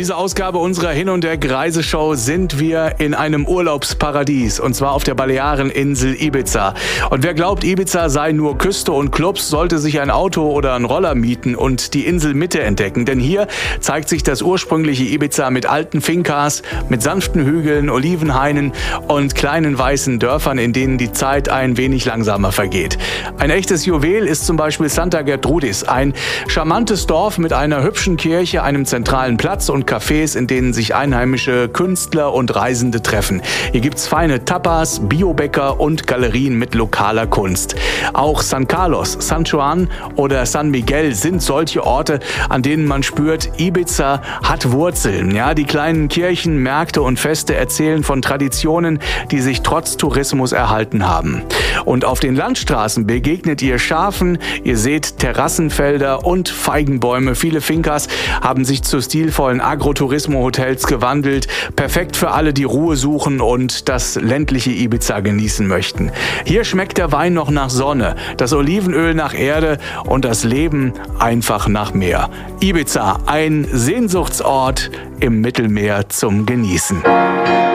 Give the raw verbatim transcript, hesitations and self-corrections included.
dieser Ausgabe unserer Hin- und Weg-Reiseshow sind wir in einem Urlaubsparadies, und zwar auf der Baleareninsel Ibiza. Und wer glaubt, Ibiza sei nur Küste und Clubs, sollte sich ein Auto oder einen Roller mieten und die Inselmitte entdecken. Denn hier zeigt sich das ursprüngliche Ibiza mit alten Fincas, mit sanften Hügeln, Olivenhainen und kleinen weißen Dörfern, in denen die Zeit ein wenig langsamer vergeht. Ein echtes Juwel ist zum Beispiel Santa Gertrudis, ein charmantes Dorf mit einer hübschen Kirche, einem zentralen Platz und Cafés, in denen sich einheimische Künstler und Reisende treffen. Hier gibt's feine Tapas, Biobäcker und Galerien mit lokaler Kunst. Auch San Carlos, San Juan oder San Miguel sind solche Orte, an denen man spürt, Ibiza hat Wurzeln. Ja, die kleinen Kirchen, Märkte und Feste erzählen von Traditionen, die sich trotz Tourismus erhalten haben. Und auf den Landstraßen begegnet ihr Schafen, ihr seht Terrassenfelder und Feigenbäume. Viele Fincas haben sich zu stilvollen Agrotourismo-Hotels gewandelt. Perfekt für alle, die Ruhe suchen und das ländliche Ibiza genießen möchten. Hier schmeckt der Wein noch nach Sonne, das Olivenöl nach Erde und das Leben einfach nach Meer. Ibiza, ein Sehnsuchtsort im Mittelmeer zum Genießen.